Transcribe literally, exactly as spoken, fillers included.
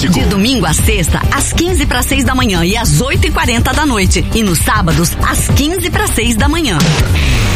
clássico. De domingo a sexta, às quinze para seis da manhã e às oito e quarenta da noite. E nos sábados, às quinze para seis da manhã.